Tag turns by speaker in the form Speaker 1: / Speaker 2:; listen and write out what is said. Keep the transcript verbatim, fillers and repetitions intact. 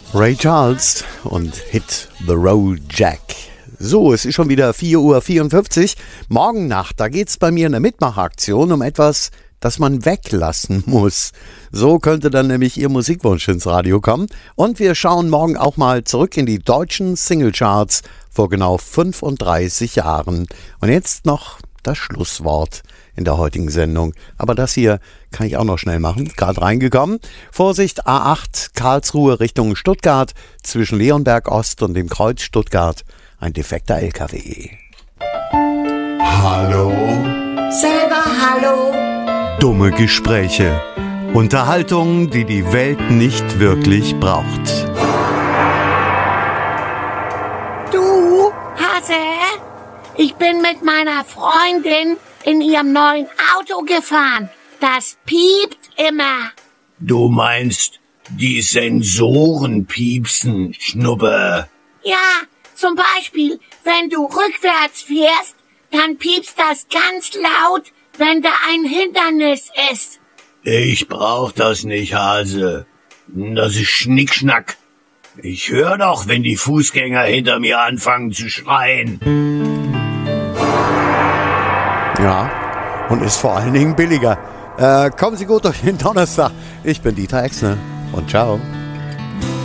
Speaker 1: Ray Charles und Hit the Road Jack. So, es ist schon wieder vier Uhr vierundfünfzig. Morgen Nacht, da geht's bei mir in der Mitmachaktion um etwas, das man weglassen muss. So könnte dann nämlich Ihr Musikwunsch ins Radio kommen. Und wir schauen morgen auch mal zurück in die deutschen Singlecharts vor genau fünfunddreißig Jahren. Und jetzt noch das Schlusswort in der heutigen Sendung. Aber das hier kann ich auch noch schnell machen. Gerade reingekommen. Vorsicht, A acht, Karlsruhe Richtung Stuttgart. Zwischen Leonberg Ost und dem Kreuz Stuttgart. Ein defekter L K W.
Speaker 2: Hallo?
Speaker 3: Selber hallo?
Speaker 1: Dumme Gespräche. Unterhaltung, die die Welt nicht wirklich braucht.
Speaker 3: Du, Hase? Ich bin mit meiner Freundin in ihrem neuen Auto gefahren. Das piept immer.
Speaker 2: Du meinst, die Sensoren piepsen, Schnuppe?
Speaker 3: Ja, zum Beispiel, wenn du rückwärts fährst, dann piepst das ganz laut, wenn da ein Hindernis ist.
Speaker 2: Ich brauch das nicht, Hase. Das ist Schnickschnack. Ich höre doch, wenn die Fußgänger hinter mir anfangen zu schreien.
Speaker 1: Ja, und ist vor allen Dingen billiger. Äh, kommen Sie gut durch den Donnerstag. Ich bin Dieter Exner und ciao.